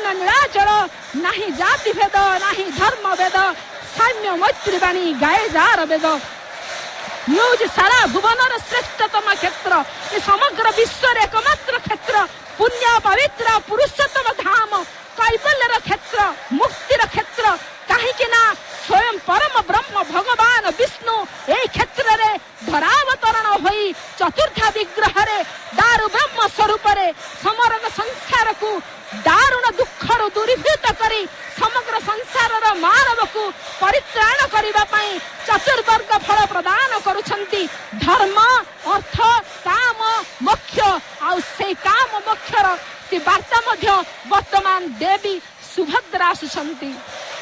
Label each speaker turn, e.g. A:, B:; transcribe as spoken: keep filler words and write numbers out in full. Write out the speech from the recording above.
A: नीलाचल नाही जाति भेद नाही धर्म भेद साम्य मैत्री बाणी गाए जार वेद न्यूज सारा भुवन श्रेष्ठतम क्षेत्र ये समग्र विश्व एकमात्र क्षेत्र पुण्य पवित्र पुरुषोत्तम धाम कैबल्यर क्षेत्र मुक्तिर क्षेत्र कहीं स्वयं परम ब्रह्म भगवान विष्णु ए क्षेत्र रे धरावतरण होई चतुर्था विग्रह रे दारु ब्रह्म स्वरूप रे समग्र संसार को दारुण दुख दूरीभूत करी समग्र संसार मानव को परित्राण करने चतुर्वर्ग फल प्रदान करुछंती धर्म अर्थ काम मोक्ष आउ से काम मोक्षर से वार्ता मध्य वर्तमान देवी सुभद्रा आसुछंती।